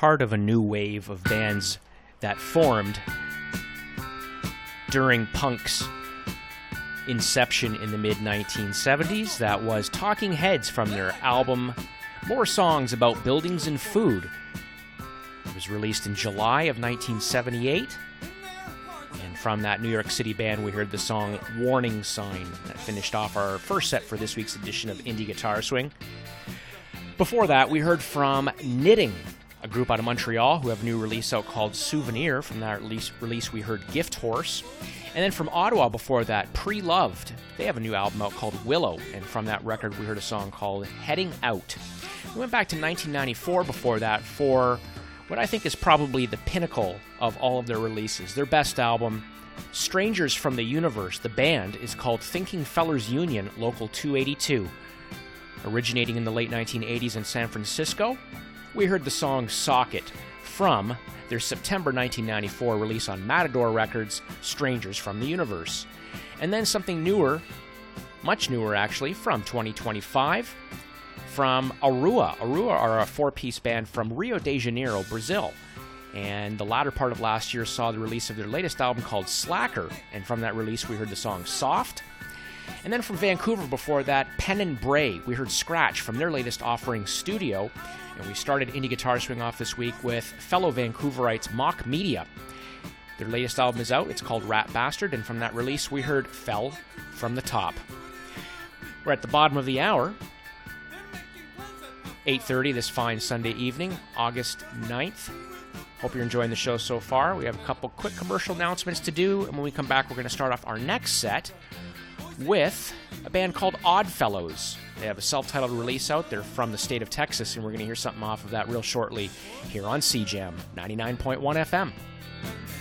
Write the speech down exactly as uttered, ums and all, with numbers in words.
part of a new wave of bands that formed during punk's inception in the mid nineteen seventies. That was Talking Heads from their album More Songs About Buildings and Food. It was released in July of nineteen seventy-eight. And from that New York City band, we heard the song Warning Sign. That finished off our first set for this week's edition of Indie Guitar Swing. Before that, we heard from Knitting, a group out of Montreal who have a new release out called Souvenir. From that release, release we heard Gift Horse. And then from Ottawa before that, Pre-Loved. They have a new album out called Willow. And from that record, we heard a song called Heading Out. We went back to nineteen ninety-four before that for what I think is probably the pinnacle of all of their releases. Their best album, Strangers from the Universe. The band is called Thinking Fellers Union, Local two eighty-two. Originating in the late nineteen eighties in San Francisco, we heard the song Socket from their September nineteen ninety-four release on Matador Records, Strangers from the Universe. And then something newer, much newer actually, from twenty twenty-five, from Arua. Arua are a four-piece band from Rio de Janeiro, Brazil. And the latter part of last year saw the release of their latest album called Slacker. And from that release, we heard the song Soft. And then from Vancouver before that, Pen and Bray. We heard Scratch from their latest offering, Studio. And we started Indie Guitar Swing off this week with fellow Vancouverites Mock Media. Their latest album is out. It's called Rat Bastard. And from that release, we heard Fell from the Top. We're at the bottom of the hour. eight thirty this fine Sunday evening, August ninth. Hope you're enjoying the show so far. We have a couple quick commercial announcements to do. And when we come back, we're going to start off our next set with a band called Oddfellows. They have a self-titled release out. They're from the state of Texas, and we're going to hear something off of that real shortly here on C Jam ninety-nine point one F M.